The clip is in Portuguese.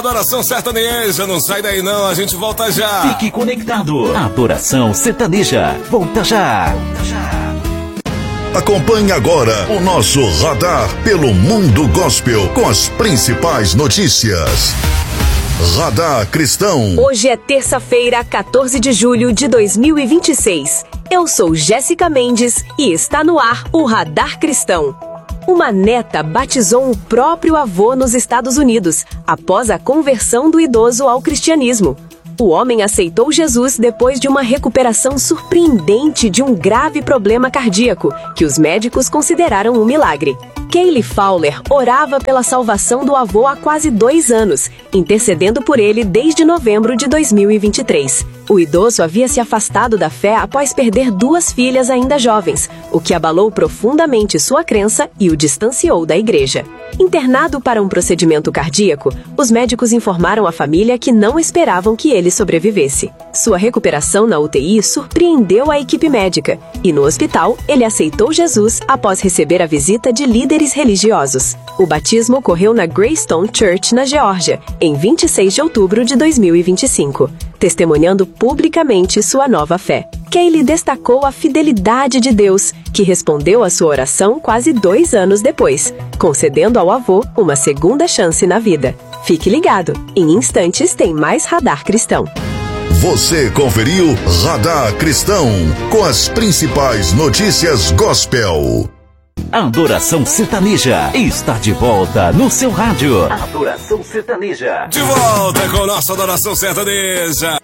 Adoração Sertaneja, não sai daí não, a gente volta já. Fique conectado. Adoração Sertaneja, volta já. Acompanhe agora o nosso radar pelo mundo gospel com as principais notícias. Radar Cristão. Hoje é terça-feira, 14 de julho de 2026. Eu sou Jéssica Mendes e está no ar o Radar Cristão. Uma neta batizou o próprio avô nos Estados Unidos, após a conversão do idoso ao cristianismo. O homem aceitou Jesus depois de uma recuperação surpreendente de um grave problema cardíaco, que os médicos consideraram um milagre. Kaylee Fowler orava pela salvação do avô há quase 2 anos, intercedendo por ele desde novembro de 2023. O idoso havia se afastado da fé após perder 2 filhas ainda jovens, o que abalou profundamente sua crença e o distanciou da igreja. Internado para um procedimento cardíaco, os médicos informaram a família que não esperavam que ele sobrevivesse. Sua recuperação na UTI surpreendeu a equipe médica, e no hospital ele aceitou Jesus após receber a visita de líderes religiosos. O batismo ocorreu na Greystone Church, na Geórgia, em 26 de outubro de 2025, testemunhando publicamente sua nova fé. Kaylee destacou a fidelidade de Deus, que respondeu à sua oração quase 2 anos depois, concedendo ao avô uma segunda chance na vida. Fique ligado, em instantes tem mais Radar Cristão. Você conferiu Radar Cristão com as principais notícias gospel. Adoração Sertaneja está de volta no seu rádio. Adoração Sertaneja. De volta com nossa Adoração Sertaneja.